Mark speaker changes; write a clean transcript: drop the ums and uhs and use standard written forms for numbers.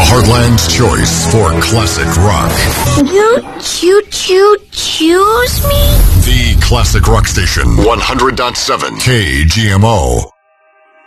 Speaker 1: Heartland's choice for classic rock.
Speaker 2: You choose me?
Speaker 1: The Classic Rock Station, 100.7 KGMO.